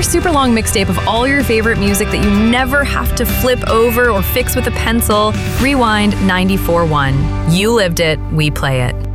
your super long mixtape of all your favorite music that you never have to flip over or fix with a pencil, Rewind 94.1. You lived it, we play it.